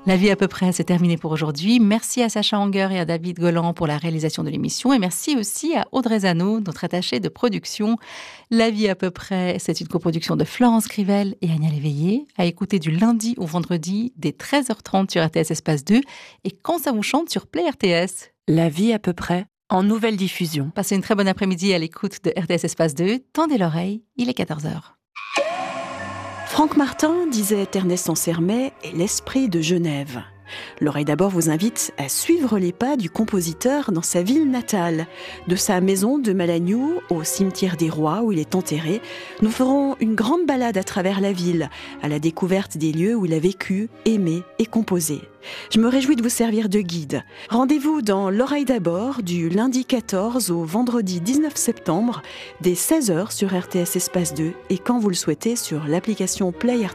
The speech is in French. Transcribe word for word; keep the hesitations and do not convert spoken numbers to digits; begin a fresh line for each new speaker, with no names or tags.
La vie à peu près, c'est terminé pour aujourd'hui. Merci à Sacha Anger et à David Golan pour la réalisation de l'émission. Et merci aussi à Audrey Zano, notre attachée de production. La vie à peu près, c'est une coproduction de Florence Crivel et Agnès Léveillé, à écouter du lundi au vendredi dès treize heures trente sur R T S Espace deux et quand ça vous chante sur Play R T S.
La vie à peu près, en nouvelle diffusion.
Passez une très bonne après-midi à l'écoute de R T S Espace deux. Tendez l'oreille, il est quatorze heures.
Franck Martin disait Ernest Ansermet est l'esprit de Genève. L'oreille d'abord vous invite à suivre les pas du compositeur dans sa ville natale. De sa maison de Malagnou au cimetière des Rois où il est enterré, nous ferons une grande balade à travers la ville, à la découverte des lieux où il a vécu, aimé et composé. Je me réjouis de vous servir de guide. Rendez-vous dans l'oreille d'abord du lundi quatorze au vendredi dix-neuf septembre, dès seize heures sur R T S Espace deux et quand vous le souhaitez sur l'application Play R T S.